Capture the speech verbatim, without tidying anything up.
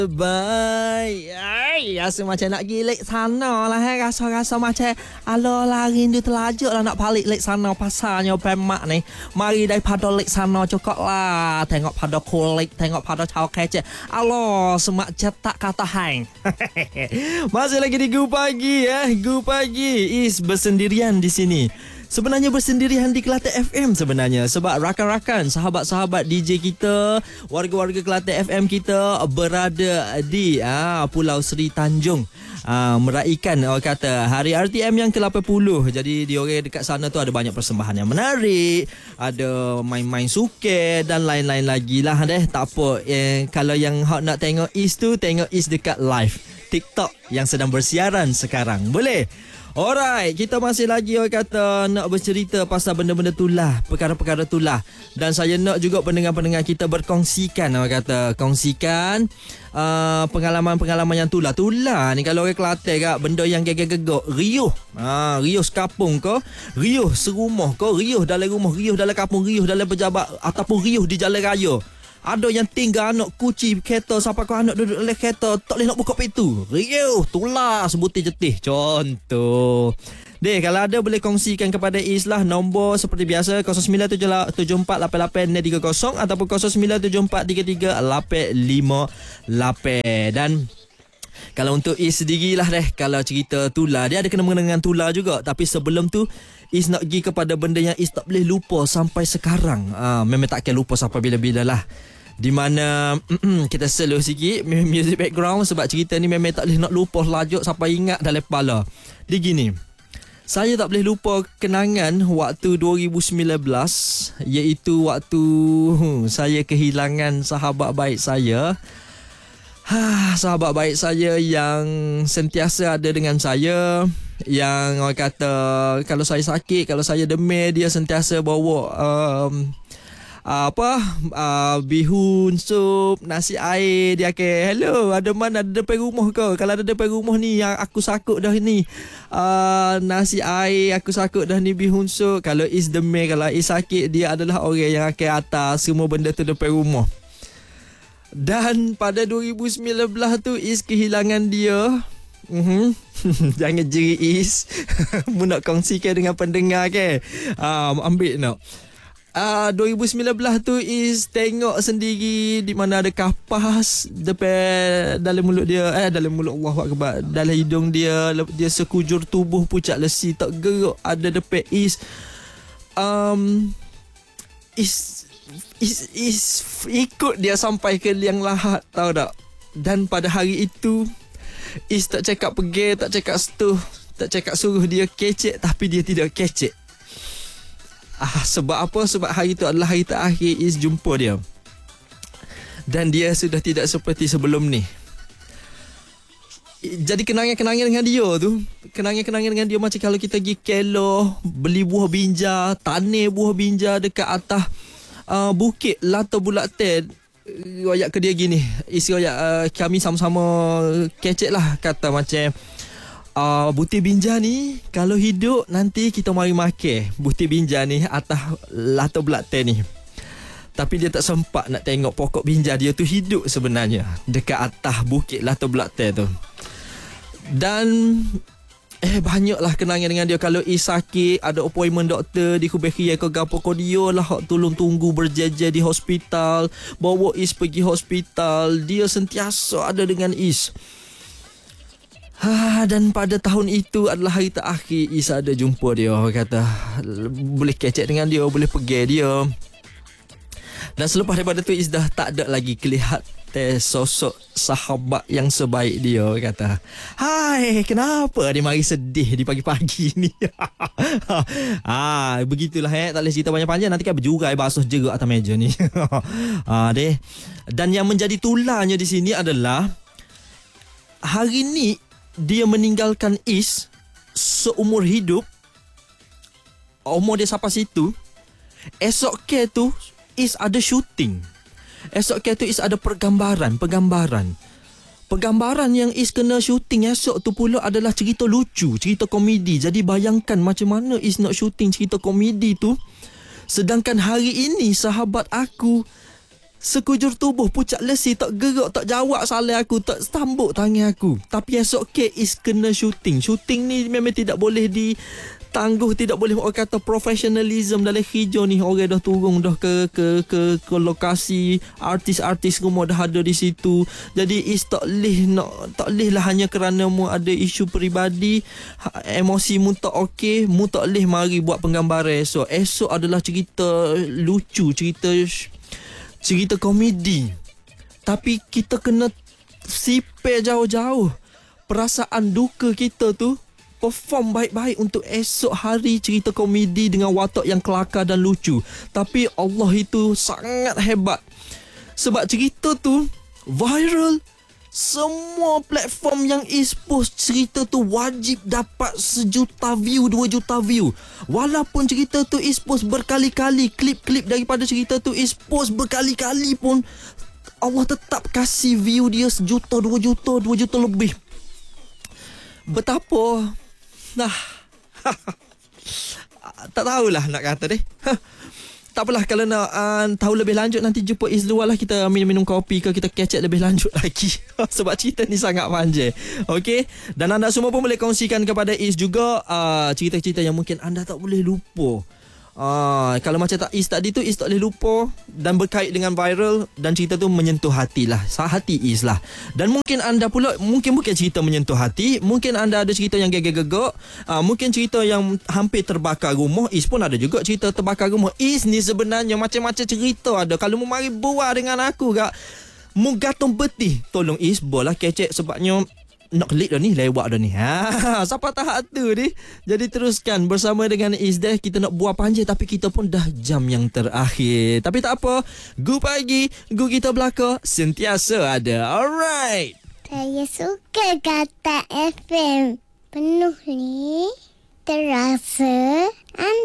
Bye. Ay, rasa macam nak pergi lek sana lah. Eh. Rasa-rasa macam ala rindu terlajuk lah nak balik lek sana pasarnya Pemak ni. Mari daripada lek sana cukup lah. Tengok pada kulit, tengok pada caw kecek. Alo, semak cetak kata hang. Masih lagi di Gu Pagi ya. Eh. Gu Pagi is bersendirian di sini. Sebenarnya bersendirian di Kelantan F M sebenarnya. Sebab rakan-rakan, sahabat-sahabat D J kita, warga-warga Kelantan F M kita berada di ah, Pulau Seri Tanjung. Ah, meraikan orang kata Hari R T M yang ke lapan puluh. Jadi di orang dekat sana tu ada banyak persembahan yang menarik, ada main-main suket dan lain-lain lagi lah deh. Tak apa, eh, kalau yang hot nak tengok Is tu, tengok Is dekat live TikTok yang sedang bersiaran sekarang. Boleh? Alright, kita masih lagi orang kata nak bercerita pasal benda-benda tulah, perkara-perkara tulah. Dan saya nak juga pendengar-pendengar kita berkongsikan, orang kata kongsikan uh, pengalaman-pengalaman yang tulah. Tulah ni kalau orang Kelantan kak, benda yang gegak-gegak, riuh. Ha, riuh sekapung ke, riuh serumah ke, riuh dalam rumah, riuh dalam kampung, riuh dalam pejabat ataupun riuh di jalan raya. Ada yang tinggal anak kunci kereta sampai kau anak duduk dalam kereta tak boleh nak buka pintu. Riuh, tulah sebutir jetih. Contoh. Deh, kalau ada boleh kongsikan kepada Is lah. Nombor seperti biasa kosong sembilan tujuh empat lapan lapan tiga kosong ataupun kosong sembilan tujuh empat tiga tiga lapan lima lapan. Dan kalau untuk Is sendiri lah deh, kalau cerita tulah, dia ada kena-mengena dengan tulah juga. Tapi sebelum tu Is nak pergi kepada benda yang Is tak boleh lupa sampai sekarang. Ah, memang tak akan lupa sampai bila-bila lah. Di mana kita slow sikit music background sebab cerita ni memang tak boleh nak lupa lajuk sampai ingat dalam kepala. Dia gini. Saya tak boleh lupa kenangan waktu dua ribu sembilan belas, iaitu waktu saya kehilangan sahabat baik saya. Ha, sahabat baik saya yang sentiasa ada dengan saya, yang orang kata kalau saya sakit, kalau saya demam, dia sentiasa bawa um, apa uh, bihun, sup, nasi air. Dia akan, hello, ada mana, ada depan rumah ke? Kalau ada depan rumah ni yang aku sakut dah ni, uh, nasi air aku sakut dah ni, bihun, sup. Kalau Is demam, kalau Is sakit, dia adalah orang yang akan atas semua benda tu depan rumah. Dan pada dua ribu sembilan belas tu Is kehilangan dia. Mm-hmm. Jangan jeri Is. Mu nak kongsikan dengan pendengar ke? Uh, ambil nak. Uh, dua ribu sembilan belas tu Is tengok sendiri di mana ada kapas depan dalam mulut dia, eh dalam mulut Allahu Akbar, dalam hidung dia, dia sekujur tubuh pucat lesi tak gerak ada depan Is. Um, Is Is, is ikut dia sampai ke liang lahat, tahu tak? Dan pada hari itu Is tak cakap pergi, tak cakap setuh, tak cakap suruh dia kecek, tapi dia tidak kecek. Ah, sebab apa? Sebab hari itu adalah hari terakhir Is jumpa dia. Dan dia sudah tidak seperti sebelum ni. Jadi kenangan-kenangan dengan dia tu, kenangan-kenangan dengan dia macam kalau kita pergi Keloh, beli buah binja, tanah buah binja dekat atas Uh, bukit Lata Bulatan. Royak ke dia gini, isi royak uh, kami sama-sama kecek lah, kata macam uh, butir binja ni kalau hidup nanti kita mari makan butir binja ni atas Lata Bulatan ni. Tapi dia tak sempat nak tengok pokok binja dia tu hidup sebenarnya dekat atas bukit Lata Bulatan tu. Dan Eh banyaklah kenangan dengan dia. Kalau Is sakit, ada appointment doktor di Kubekhia ke gapo ko dia lah hak tolong tunggu berjejer di hospital, bawa Is pergi hospital. Dia sentiasa ada dengan Is. Ha, dan pada tahun itu adalah hari terakhir Is ada jumpa dia. Kata boleh kecek dengan dia, boleh pergi dia. Dan selepas daripada tu Is dah tak ada lagi kelihatan sosok sahabat yang sebaik dia. Kata, hai, kenapa dia mari sedih di pagi-pagi ni? Ah, begitulah eh, tak boleh cerita banyak-panjang, nanti kan berjurai basuh jeruk atas meja ni. Ah, deh. Dan yang menjadi tulahnya di sini adalah hari ni dia meninggalkan Is seumur hidup. Umur dia sampai situ. Esok ke tu Is ada syuting. Esok ke tu Is ada pergambaran, pergambaran. Pergambaran yang Is kena syuting esok tu pula adalah cerita lucu, cerita komedi. Jadi bayangkan macam mana Is nak syuting cerita komedi tu, sedangkan hari ini sahabat aku Sekujur tubuh pucat lesi, tak gerak, tak jawab salam aku, tak sambut tangan aku. Tapi esok ke is kena syuting. Syuting ni memang tidak boleh ditangguh, tidak boleh orang kata professionalism dalam hijau ni. Orang dah turun dah ke ke ke, ke lokasi, artis-artis semua dah ada di situ. Jadi is tak leh nak tak leh lah hanya kerana mu ada isu peribadi, emosi mu tak okey, mu tak leh mari buat penggambaran esok. Esok adalah cerita lucu, cerita cerita komedi. Tapi kita kena sipir jauh-jauh perasaan duka kita tu, perform baik-baik untuk esok hari cerita komedi dengan watak yang kelakar dan lucu. Tapi Allah itu sangat hebat. Sebab cerita tu viral. Semua platform yang is post cerita tu wajib dapat sejuta view, dua juta view. Walaupun cerita tu is post berkali-kali, klip-klip daripada cerita tu is post berkali-kali pun, Allah tetap kasih view dia sejuta, dua juta, dua juta lebih. Betapa nah tak tahulah nak kata deh. Tak apalah, kalau nak uh, tahu lebih lanjut nanti jumpa Is luar lah, kita minum-minum kopi ke, kita catch up lebih lanjut lagi. Sebab cerita ni sangat panjang. Okey, dan anda semua pun boleh kongsikan kepada Is juga uh, cerita-cerita yang mungkin anda tak boleh lupa. Uh, kalau macam tak Is tadi tu, Is tak boleh lupa dan berkait dengan viral dan cerita tu menyentuh hati lah, hati Is lah. Dan mungkin anda pula, mungkin bukan cerita menyentuh hati, mungkin anda ada cerita yang gegak-gegak, uh, mungkin cerita yang hampir terbakar rumah. Is pun ada juga cerita terbakar rumah. Is ni sebenarnya macam-macam cerita ada. Kalau mu mari buat dengan aku gak, mu gantung betih, tolong Is bola kecek sebabnya nak klik dah ni, lewat dah ni. Ha, siapa tahap tu ni. Jadi teruskan bersama dengan Is deh. Kita nak buat panjang tapi kita pun dah jam yang terakhir. Tapi tak apa, Gu Pagi, Gu Kita Belaka sentiasa ada. Alright. Saya suka kata F M. Penuh ni terasa anda